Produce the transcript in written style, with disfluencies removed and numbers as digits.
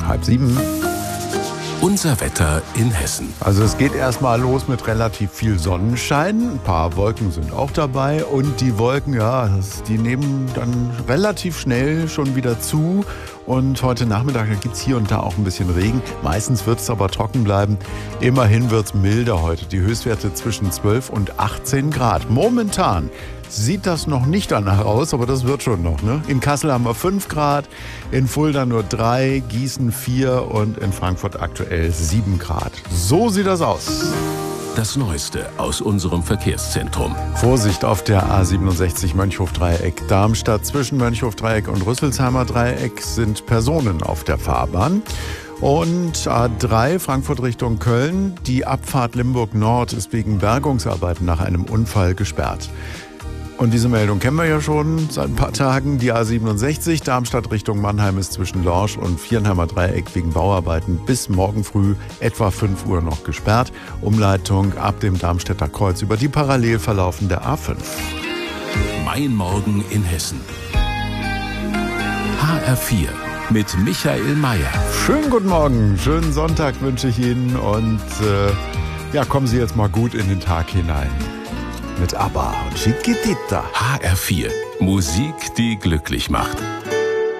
6:30. Unser Wetter in Hessen. Also es geht erstmal los mit relativ viel Sonnenschein. Ein paar Wolken sind auch dabei. Und die Wolken, die nehmen dann relativ schnell schon wieder zu. Und heute Nachmittag gibt es hier und da auch ein bisschen Regen. Meistens wird es aber trocken bleiben. Immerhin wird es milder heute. Die Höchstwerte zwischen 12 und 18 Grad. Momentan sieht das noch nicht danach aus, aber das wird schon noch. Ne? In Kassel haben wir 5 Grad, in Fulda nur 3, Gießen 4 und in Frankfurt aktuell 7 Grad. So sieht das aus. Das Neueste aus unserem Verkehrszentrum. Vorsicht auf der A67 Mönchhof-Dreieck Darmstadt. Zwischen Mönchhof-Dreieck und Rüsselsheimer Dreieck sind Personen auf der Fahrbahn. Und A3 Frankfurt Richtung Köln. Die Abfahrt Limburg Nord ist wegen Bergungsarbeiten nach einem Unfall gesperrt. Und diese Meldung kennen wir ja schon seit ein paar Tagen. Die A67 Darmstadt Richtung Mannheim ist zwischen Lorsch und Viernheimer Dreieck wegen Bauarbeiten bis morgen früh etwa 5 Uhr noch gesperrt. Umleitung ab dem Darmstädter Kreuz über die parallel verlaufende A5. Mein Morgen in Hessen. HR4 mit Michael Mayer. Schönen guten Morgen, schönen Sonntag wünsche ich Ihnen und kommen Sie jetzt mal gut in den Tag hinein. Mit ABBA und Chiquitita. HR4. Musik, die glücklich macht.